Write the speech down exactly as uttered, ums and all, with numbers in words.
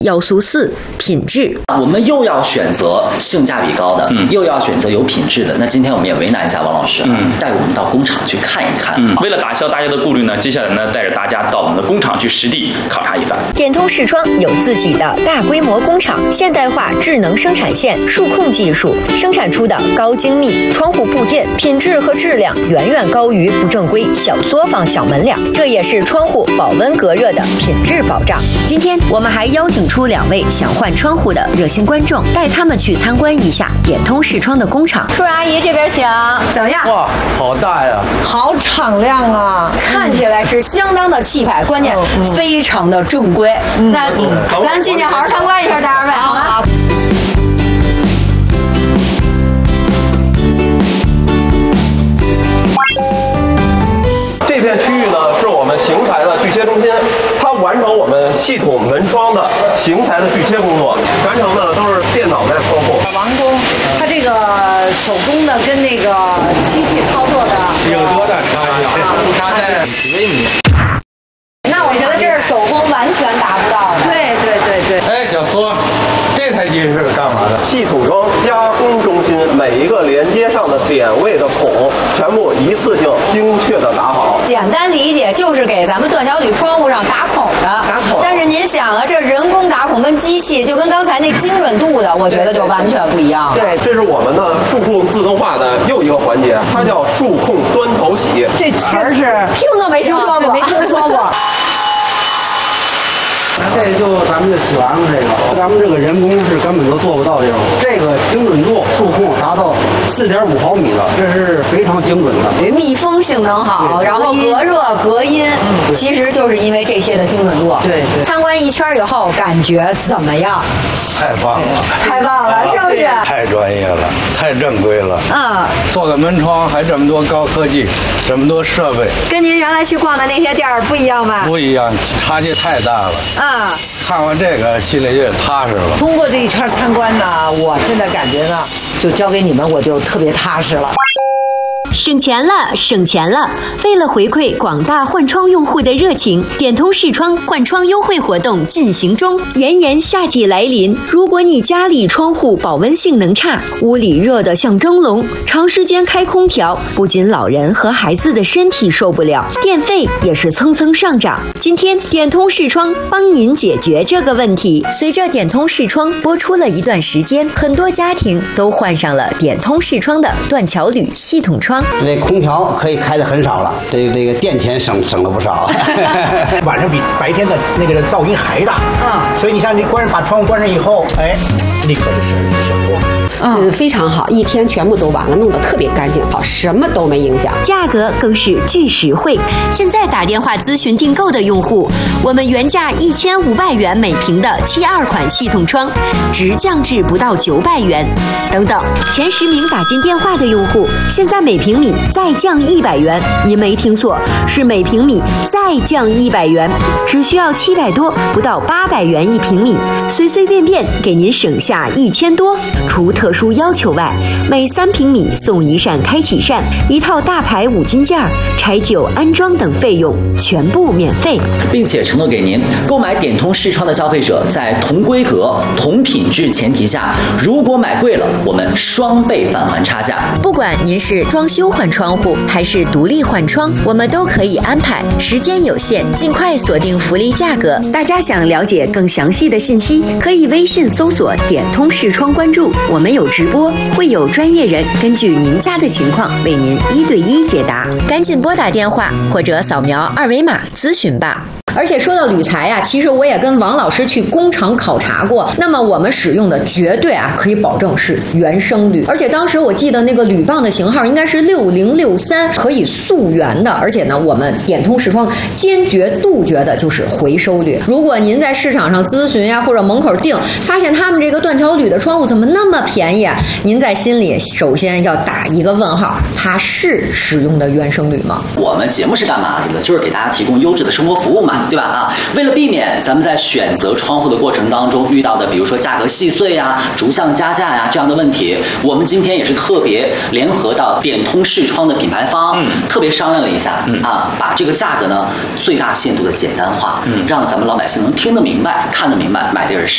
要素四：品质。 我们又要选择性价比高的，嗯，又要选择有品质的。那今天我们也为难一下王老师，嗯，带我们到工厂去看一看。 嗯，为了打消大家的顾虑呢，接下来呢，带着大家到我们的工厂去实地考察一番。 点通视窗有自己的大规模工厂，现代化智能生产线、数控技术生产出的高精密窗户部件，品质和质量远远高于不正规小作坊、小门脸，这也是窗户保温隔热的品质保障。今天我们还邀请出两位想换窗户的热心观众，带他们去参观一下点通视窗的工厂。叔叔阿姨这边请，怎么样？ 哇，好大呀， 好敞亮啊， 看起来是相当的气派，关键非常的正规。嗯、那咱进去好好参观一下，大二位好吗？ 这片区域呢是我们型材的锯切中心，它完成我们系统门窗的型材的锯切工作，全程呢都是电脑在操控。 王工，他这个手工的跟那个机器操作的有多大差距？差在几微米。 那我觉得这是手工完全达不到的。 对对对对。 哎，小苏，这台机是干嘛的？系统装加工中心，每一个连接上的点位的孔，全部一次性精确的打好。 简单理解就是给咱们断桥铝窗户上打孔的。 打孔。 但是您想啊，这人工打孔跟机器，就跟刚才那精准度的，我觉得就完全不一样了。 对，这是我们的数控自动化的又一个环节，它叫数控端头洗。 这词儿是听都没听说过， 没听说过。 这就咱们就洗完了，这个咱们这个人工是根本就做不到这种，这个精准度数控达到四点五毫米的，这是非常精准的。 密封性能好，然后隔热隔音，嗯、其实就是因为这些的精准度。 对对。 参观一圈以后，感觉怎么样？ 太棒了， 太棒了，是不是？ 太专业了，太正规了。 嗯。 做个门窗还这么多高科技，这么多设备， 跟您原来去逛的那些店儿不一样吧？ 不一样，差距太大了。 嗯。 看完这个心里就踏实了。 通过这一圈参观呢，我现在感觉呢，就交给你们，我就特别踏实了。 省钱了，省钱了！为了回馈广大换窗用户的热情，点通视窗换窗优惠活动进行中。炎炎夏季来临，如果你家里窗户保温性能差，屋里热得像蒸笼，长时间开空调，不仅老人和孩子的身体受不了，电费也是蹭蹭上涨。今天点通视窗帮您解决这个问题。随着点通视窗播出了一段时间，很多家庭都换上了点通视窗的断桥铝系统窗。 这空调可以开的很少了，这个这个电钱省省了不少。 晚上比白天的那个噪音还大，嗯，所以你像你关把窗户关上以后，哎，立刻就是小多。 嗯，非常好，一天全部都完了，弄得特别干净，好，什么都没影响。 价格更是巨实惠。现在打电话咨询订购的用户，我们原价一千五百元每平的七二款系统窗，直降至不到九百元。等等，前十名打进电话的用户，现在每平米再降一百元。您没听错，是每平米再降一百元，只需要七百多，不到八百元一平米，随随便便给您省下一千多。除特殊要求外，每三平米送一扇开启扇，一套大牌五金件，拆旧安装等费用全部免费， 并且承诺给您，购买点通视窗的消费者，在同规格、同品质前提下，如果买贵了，我们双倍返还差价。不管您是装修换窗户，还是独立换窗，我们都可以安排。时间有限，尽快锁定福利价格。大家想了解更详细的信息，可以微信搜索点通视窗关注，我们有直播，会有专业人根据您家的情况为您一对一解答。赶紧拨打电话或者扫描二维码咨询吧。而且说到铝材啊，其实我也跟王老师去工厂考察过。那么我们使用的绝对啊，可以保证是原生铝。而且当时我记得那个铝棒的型号应该是六零六三，可以溯源的。而且呢，我们点通视窗坚决杜绝的就是回收铝。如果您在市场上咨询呀、啊，或者门口订，发现他们这个断桥铝的窗户怎么那么便宜啊？您在心里首先要打一个问号，它是使用的原生铝吗？我们节目是干嘛的？就是给大家提供优质的生活服务嘛。对吧？啊，为了避免咱们在选择窗户的过程当中遇到的，比如说价格细碎呀、逐项加价呀这样的问题，我们今天也是特别联合到点通视窗的品牌方，嗯，特别商量了一下，嗯啊，把这个价格呢最大限度的简单化，嗯，让咱们老百姓能听得明白、看得明白，买的也是